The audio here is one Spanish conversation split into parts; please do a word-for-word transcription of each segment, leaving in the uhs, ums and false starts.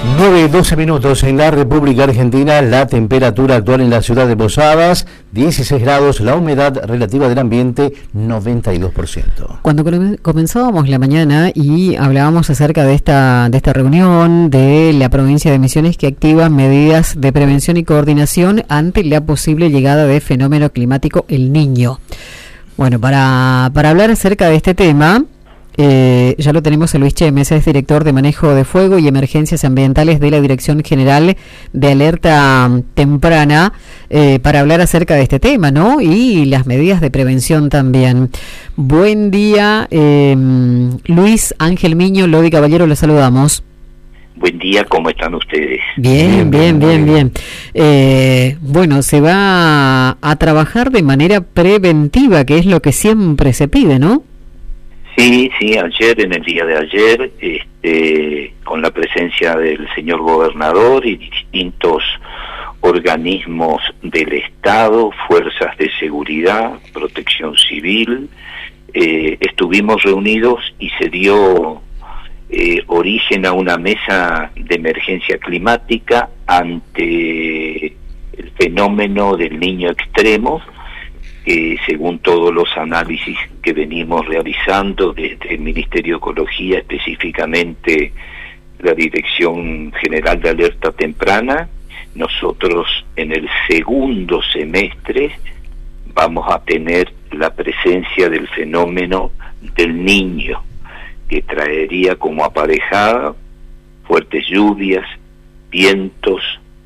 nueve doce minutos en la República Argentina, la temperatura actual en la ciudad de Posadas, dieciséis grados, la humedad relativa del ambiente, noventa y dos por ciento. Cuando comenzábamos la mañana y hablábamos acerca de esta, de esta reunión de la provincia de Misiones que activa medidas de prevención y coordinación ante la posible llegada de fenómeno climático El Niño. Bueno, para, para hablar acerca de este tema, Eh, ya lo tenemos a Luis Chemes, es director de Manejo de Fuego y Emergencias Ambientales de la Dirección General de Alerta Temprana, eh, para hablar acerca de este tema, ¿no? Y las medidas de prevención también. Buen día, eh, Luis Ángel Miño, Lodi Caballero, los saludamos. Buen día, ¿cómo están ustedes? Bien, bien, bien, bien. Eh, bueno, se va a trabajar de manera preventiva, que es lo que siempre se pide, ¿no? Sí, sí, ayer, en el día de ayer, este, con la presencia del señor gobernador y distintos organismos del Estado, fuerzas de seguridad, protección civil, eh, estuvimos reunidos y se dio eh, origen a una mesa de emergencia climática ante el fenómeno del Niño extremo, que según todos los análisis que venimos realizando desde el Ministerio de Ecología, específicamente la Dirección General de Alerta Temprana, nosotros en el segundo semestre vamos a tener la presencia del fenómeno del Niño, que traería como aparejada fuertes lluvias, vientos.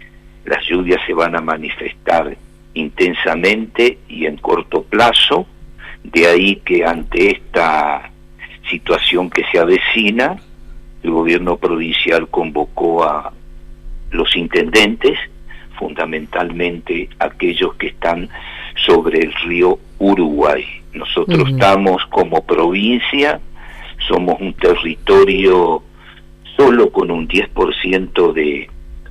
Las lluvias se van a manifestar intensamente y en corto plazo, de ahí que ante esta situación que se avecina, el gobierno provincial convocó a los intendentes, fundamentalmente aquellos que están sobre el río Uruguay. Nosotros uh-huh. estamos como provincia, somos un territorio solo con un diez por ciento de,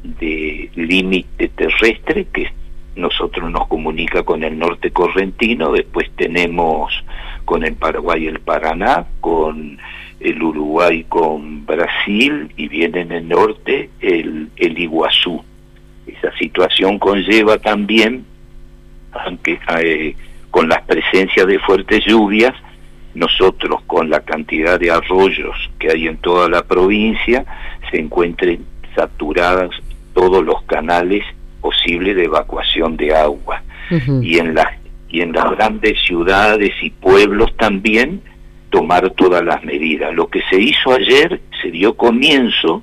de límite terrestre, que nosotros nos comunica con el norte correntino, después tenemos con el Paraguay y el Paraná, con el Uruguay con Brasil, y viene en el norte el, el Iguazú. Esa situación conlleva también, aunque eh, con las presencias de fuertes lluvias, nosotros con la cantidad de arroyos que hay en toda la provincia, se encuentren saturadas todos los canales posible de evacuación de agua. Uh-huh. y en las y en las grandes ciudades y pueblos también tomar todas las medidas. Lo que se hizo ayer, se dio comienzo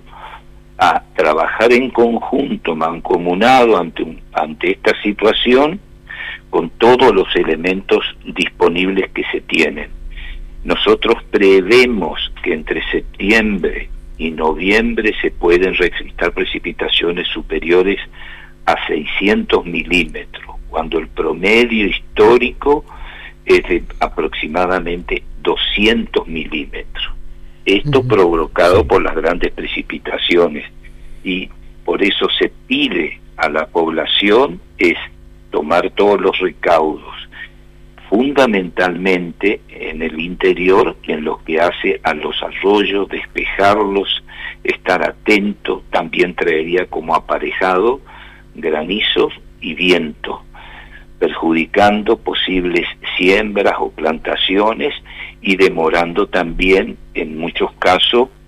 a trabajar en conjunto, mancomunado ante un, ante esta situación, con todos los elementos disponibles que se tienen. Nosotros prevemos que entre septiembre y noviembre se pueden registrar precipitaciones superiores a seiscientos milímetros, cuando el promedio histórico es de aproximadamente doscientos milímetros. Esto uh-huh. provocado por las grandes precipitaciones, y por eso se pide a la población es tomar todos los recaudos, fundamentalmente en el interior, en lo que hace a los arroyos, despejarlos, estar atento. También traería como aparejado granizos y viento, perjudicando posibles siembras o plantaciones y demorando también en muchos casos